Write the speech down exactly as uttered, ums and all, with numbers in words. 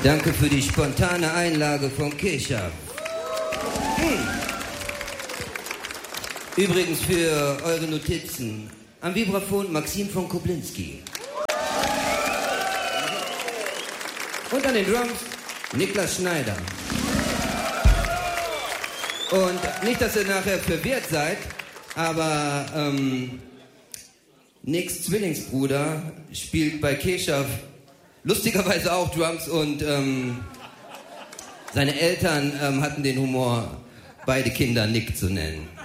Danke für die spontane Einlage von Kesha. Hm. Übrigens für eure Notizen. Am Vibraphon Maxim von Koblinski. Und an den Drums Niklas Schneider. Und nicht, dass ihr nachher verwirrt seid, aber ähm, Nicks Zwillingsbruder spielt bei Kesha lustigerweise auch Drums und ähm, seine Eltern ähm, hatten den Humor, beide Kinder Nick zu nennen.